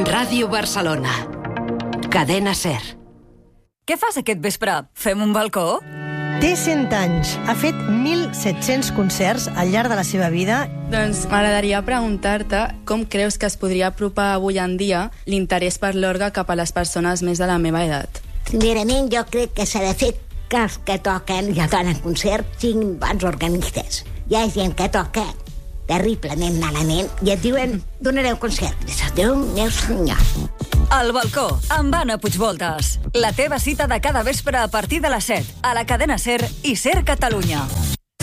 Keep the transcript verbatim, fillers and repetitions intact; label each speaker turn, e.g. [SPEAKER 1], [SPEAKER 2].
[SPEAKER 1] Ràdio Barcelona. Cadena Ser.
[SPEAKER 2] Què fas aquest vespre? Fem un balcó?
[SPEAKER 3] Té cent anys. Ha fet mil set-cents concerts al llarg de la seva vida.
[SPEAKER 4] Doncs m'agradaria preguntar-te com creus que es podria apropar avui en dia l'interès per l'orgue cap a les persones més de la meva edat.
[SPEAKER 5] Primerament, jo crec que s'ha de fer que els que toquen i donen concert siguin bons organistes. Hi ha gent que toca terriblement malament i et diuen donareu concert. Déu meu senyor.
[SPEAKER 2] El balcó, amb Anna Puigvoltes. La teva cita de cada vespre a partir de les set, a la Cadena Ser i Ser Catalunya.